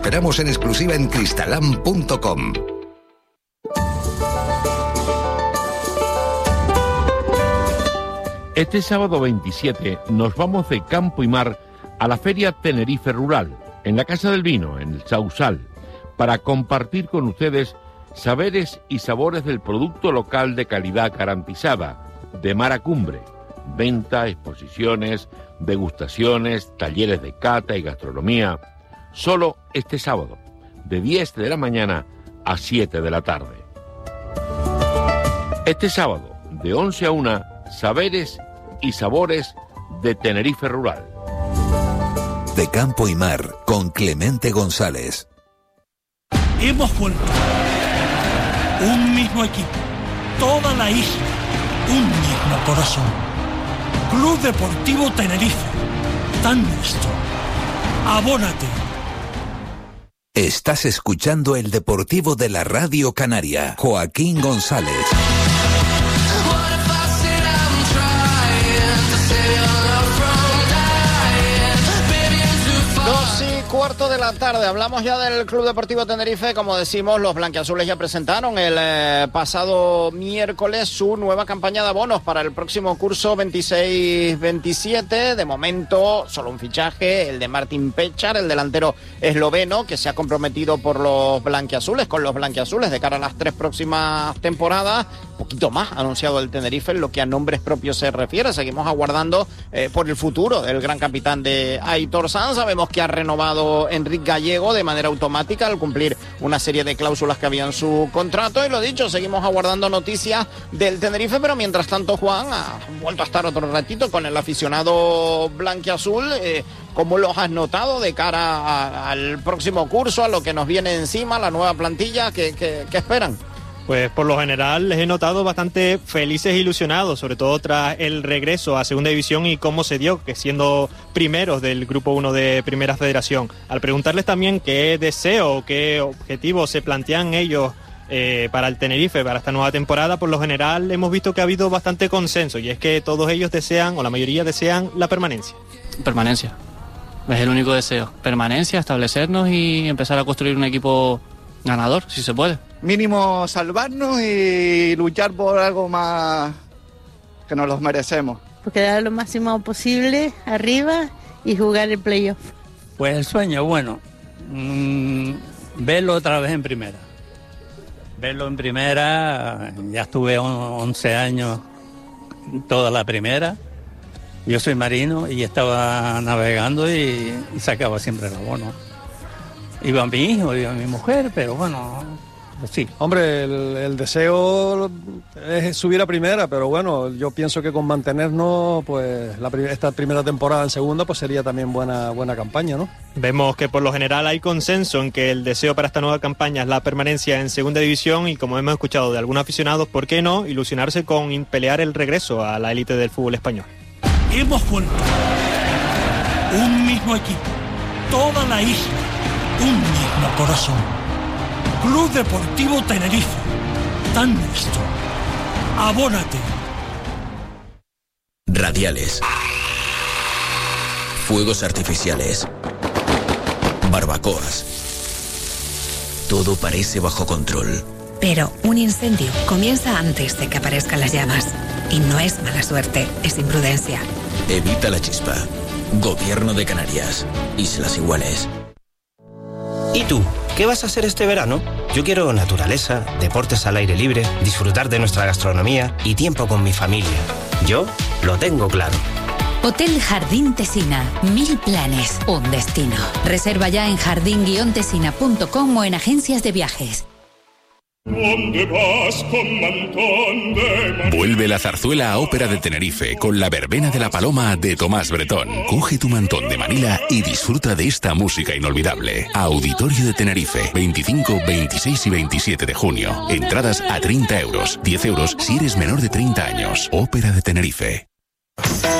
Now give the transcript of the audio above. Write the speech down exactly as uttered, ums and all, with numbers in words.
Esperamos en exclusiva en cristalam punto com. Este sábado veintisiete nos vamos de campo y mar a la Feria Tenerife Rural, en la Casa del Vino, en el Sausal, para compartir con ustedes saberes y sabores del producto local de calidad garantizada, de mar a cumbre. Venta, exposiciones, degustaciones, talleres de cata y gastronomía. Solo este sábado, de diez de la mañana a siete de la tarde. Este sábado, de once a una, saberes y sabores de Tenerife Rural. De campo y mar, con Clemente González. Hemos vuelto. Un mismo equipo. Toda la isla. Un mismo corazón. Club Deportivo Tenerife. Tan nuestro. Abónate. Estás escuchando el Deportivo de la Radio Canaria. Joaquín González. Cuarto de la tarde, hablamos ya del Club Deportivo Tenerife. Como decimos, los blanquiazules ya presentaron el eh, pasado miércoles su nueva campaña de abonos para el próximo curso veintiséis veintisiete. De momento, solo un fichaje, el de Martin Pechar, el delantero esloveno, que se ha comprometido por los blanquiazules, con los blanquiazules de cara a las tres próximas temporadas. Un poquito más anunciado el Tenerife en lo que a nombres propios se refiere. Seguimos aguardando eh, por el futuro del gran capitán de Aitor Sanz. Sabemos que ha renovado Enrique Gallego de manera automática al cumplir una serie de cláusulas que había en su contrato, y lo dicho, seguimos aguardando noticias del Tenerife, pero mientras tanto Juan ha vuelto a estar otro ratito con el aficionado blanquiazul. eh, ¿Cómo los has notado de cara a, al próximo curso, a lo que nos viene encima, la nueva plantilla? ¿Qué, qué, qué esperan? Pues por lo general les he notado bastante felices e ilusionados, sobre todo tras el regreso a Segunda División y cómo se dio, que siendo primeros del Grupo uno de Primera Federación. Al preguntarles también qué deseo, qué objetivo se plantean ellos eh, para el Tenerife, para esta nueva temporada, por lo general hemos visto que ha habido bastante consenso, y es que todos ellos desean, o la mayoría desean, la permanencia. Permanencia, es el único deseo. Permanencia, establecernos y empezar a construir un equipo ganador, si se puede. Mínimo salvarnos y luchar por algo más que nos los merecemos. Pues quedar lo máximo posible arriba y jugar el playoff. Pues el sueño, bueno, mmm, verlo otra vez en primera. Verlo en primera, ya estuve once años toda la primera. Yo soy marino y estaba navegando y, y sacaba siempre el abono. Iba mi hijo, iba mi mujer, pero bueno, sí. Hombre, el, el deseo es subir a primera, pero bueno, yo pienso que con mantenernos, pues la, esta primera temporada en segunda, pues sería también buena, buena campaña, ¿no? Vemos que por lo general hay consenso en que el deseo para esta nueva campaña es la permanencia en Segunda División, y como hemos escuchado de algunos aficionados, ¿por qué no ilusionarse con pelear el regreso a la élite del fútbol español? Hemos vuelto. Un mismo equipo. Toda la isla. Un mismo corazón. Club Deportivo Tenerife. Tan nuestro. Abónate. Radiales. Fuegos artificiales. Barbacoas. Todo parece bajo control. Pero un incendio comienza antes de que aparezcan las llamas. Y no es mala suerte, es imprudencia. Evita la chispa. Gobierno de Canarias. Islas Iguales. ¿Y tú? ¿Qué vas a hacer este verano? Yo quiero naturaleza, deportes al aire libre, disfrutar de nuestra gastronomía y tiempo con mi familia. Yo lo tengo claro. Hotel Jardín Tesina. Mil planes, un destino. Reserva ya en jardín guion tesina punto com o en agencias de viajes. ¿Dónde vas con mantón de... Vuelve la zarzuela a Ópera de Tenerife con la verbena de la Paloma de Tomás Bretón. Coge tu mantón de Manila y disfruta de esta música inolvidable. Auditorio de Tenerife, veinticinco, veintiséis y veintisiete de junio. Entradas a treinta euros, diez euros si eres menor de treinta años. Ópera de Tenerife.